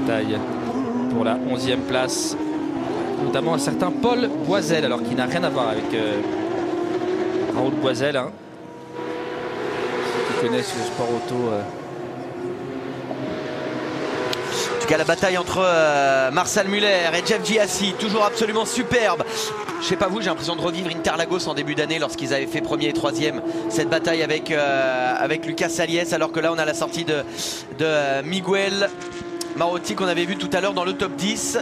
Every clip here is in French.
bataille pour la 11e place, notamment un certain Paul Boisel, alors qu'il n'a rien à voir avec Raoul Boisel, hein. Ceux qui connaissent le sport auto. En tout cas, la bataille entre Marcel Muller et Jeff Gyasi, toujours absolument superbe. Je sais pas vous, j'ai l'impression de revivre Interlagos en début d'année lorsqu'ils avaient fait premier et troisième. Cette bataille avec Lucas Saliès, alors que là on a la sortie de Miguel Marotti qu'on avait vu tout à l'heure dans le top 10.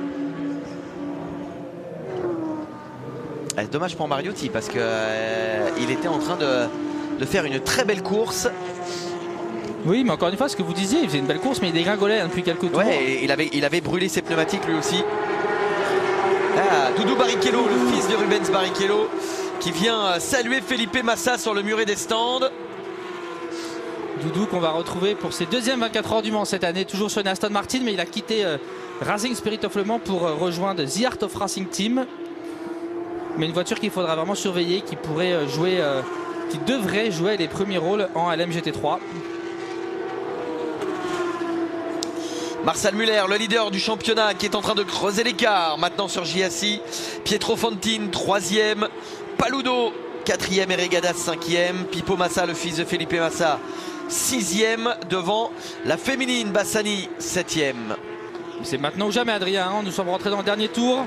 Dommage pour Mariotti parce que il était en train de faire une très belle course. Oui, mais encore une fois, ce que vous disiez, il faisait une belle course, mais il dégringolait depuis quelques tours. Ouais, et il avait brûlé ses pneumatiques lui aussi. Ah, Doudou Barrichello, le fils de Rubens Barrichello, qui vient saluer Felipe Massa sur le muret des stands. Doudou qu'on va retrouver pour ses deuxièmes 24 heures du Mans cette année, toujours sur une Aston Martin, mais il a quitté Racing Spirit of Le Mans pour rejoindre The Art of Racing Team. Mais une voiture qu'il faudra vraiment surveiller, qui pourrait jouer, qui devrait jouer les premiers rôles en LMGT3. Marcel Muller, le leader du championnat, qui est en train de creuser l'écart maintenant sur Gyasi. Pietro Fantin, 3e. Paludo, 4e. Et Regadas, 5e. Pipo Massa, le fils de Felipe Massa, 6e. Devant la féminine Bassani, 7e. C'est maintenant ou jamais, Adrien, hein. Nous sommes rentrés dans le dernier tour.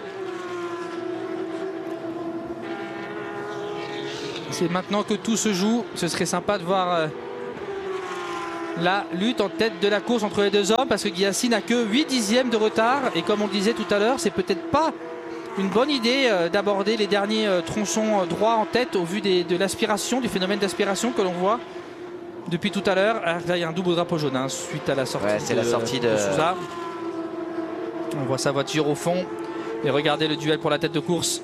C'est maintenant que tout se joue. Ce serait sympa de voir la lutte en tête de la course entre les deux hommes, parce que Gyasi n'a que 8 dixièmes de retard. Et comme on le disait tout à l'heure, c'est peut-être pas une bonne idée d'aborder les derniers tronçons droits en tête au vu de l'aspiration, du phénomène d'aspiration que l'on voit depuis tout à l'heure. Là, il y a un double drapeau jaune, hein, suite à la sortie, ouais, c'est la sortie de Sousa. On voit sa voiture au fond. Et regardez le duel pour la tête de course.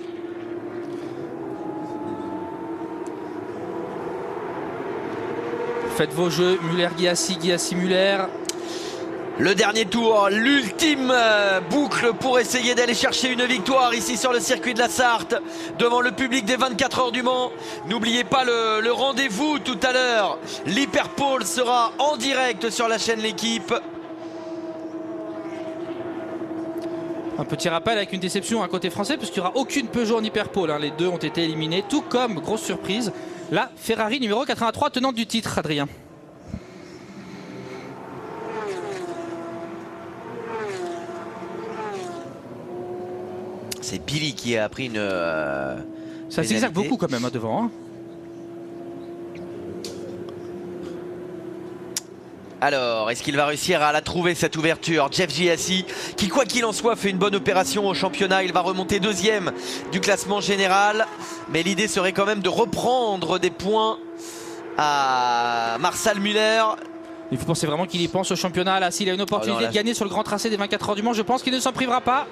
Faites vos jeux, Muller-Gyasi, Gyasi-Muller. Le dernier tour, l'ultime boucle pour essayer d'aller chercher une victoire ici sur le circuit de la Sarthe devant le public des 24 heures du Mans. N'oubliez pas le rendez-vous tout à l'heure. L'Hyperpole sera en direct sur la chaîne L'Équipe. Un petit rappel avec une déception à côté français, puisqu'il n'y aura aucune Peugeot en Hyperpole, hein. Les deux ont été éliminés, tout comme, grosse surprise, la Ferrari numéro 83, tenante du titre, Adrien. C'est Billy qui a pris une... Ça zigzague beaucoup quand même, hein, devant. Hein. Alors, est-ce qu'il va réussir à la trouver, cette ouverture? Jeff Gyasi, qui quoi qu'il en soit fait une bonne opération au championnat. Il va remonter 2e du classement général. Mais l'idée serait quand même de reprendre des points à Marcel Muller. Il faut penser vraiment qu'il y pense au championnat. Là, s'il a une opportunité de gagner sur le grand tracé des 24 heures du Mans, je pense qu'il ne s'en privera pas.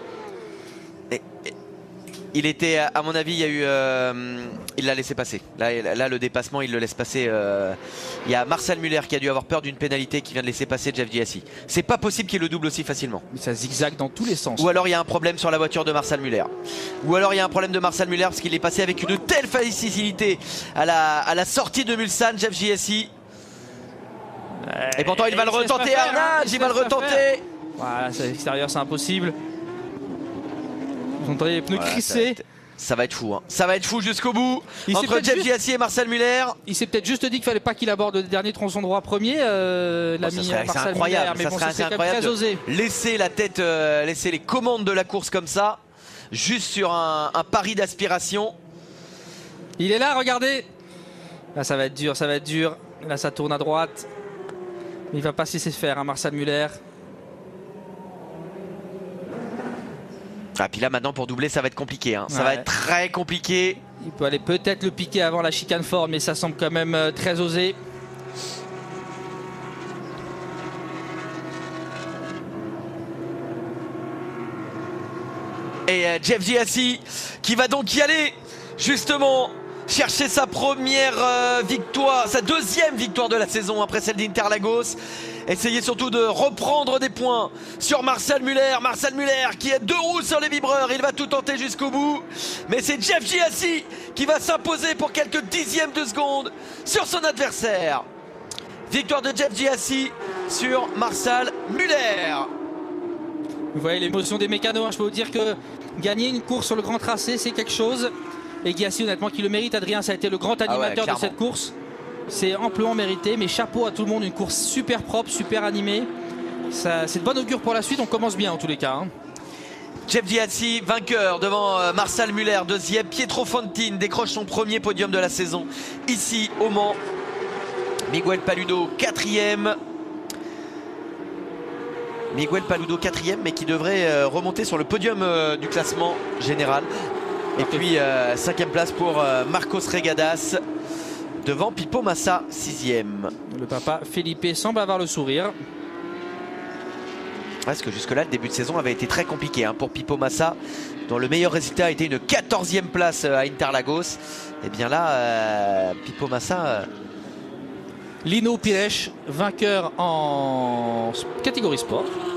Il était, à mon avis, il y a eu, il l'a laissé passer. Là, le dépassement, il le laisse passer. Il y a Marcel Muller qui a dû avoir peur d'une pénalité, qui vient de laisser passer Jeff Gyasi. C'est pas possible qu'il le double aussi facilement. Mais ça zigzague dans tous les sens. Ou alors il y a un problème sur la voiture de Marcel Muller. Ou alors il y a un problème de Marcel Muller parce qu'il est passé avec une telle facilité à la sortie de Mulsanne, Jeff Gyasi. Et pourtant il va le retenter, Arnage, il va le retenter. Voilà, c'est à l'extérieur, c'est impossible. Vous entendez les pneus crissés. Ça va être fou, hein. Ça va être fou jusqu'au bout. Entre Jeff Gyasi et Marcel Muller. Il s'est peut-être juste dit qu'il fallait pas qu'il aborde le dernier tronçon droit premier. C'est incroyable. Mais ça bon, serait assez incroyable. Laisser la tête, laisser les commandes de la course comme ça, juste sur un pari d'aspiration. Il est là, regardez. Là, ça va être dur, ça va être dur. Là, ça tourne à droite. Mais il va pas se laisser faire, hein, Marcel Muller. Ah, puis là maintenant pour doubler ça va être compliqué, hein. Ça va être très compliqué. Il peut aller peut-être le piquer avant la chicane Ford, mais ça semble quand même très osé. Et Jeff Gyasi qui va donc y aller justement chercher sa première victoire, sa deuxième victoire de la saison après celle d'Interlagos. Essayez surtout de reprendre des points sur Marcel Muller. Marcel Muller qui est 2 roues sur les vibreurs. Il va tout tenter jusqu'au bout. Mais c'est Jeff Gyasi qui va s'imposer pour quelques dixièmes de seconde sur son adversaire. Victoire de Jeff Gyasi sur Marcel Muller. Vous voyez l'émotion des mécanos, hein. Je peux vous dire que gagner une course sur le grand tracé, c'est quelque chose. Et Guiassi, honnêtement, qui le mérite. Adrien, ça a été le grand animateur de cette course. C'est amplement mérité, mais chapeau à tout le monde. Une course super propre, super animée. C'est de bonne augure pour la suite. On commence bien en tous les cas, hein. Jeff Guiassi, vainqueur devant Marcel Muller, deuxième. Pietro Fantin décroche son premier podium de la saison ici au Mans. Miguel Paludo, quatrième. Miguel Paludo, quatrième, mais qui devrait remonter sur le podium du classement général. Et puis, cinquième place pour Marcos Regadas, devant Pipo Massa, sixième. Le papa Felipe semble avoir le sourire. Parce que jusque-là, le début de saison avait été très compliqué pour Pipo Massa, dont le meilleur résultat a été une 14e place à Interlagos. Et bien là, Pipo Massa... Lino Pires, vainqueur en catégorie sport.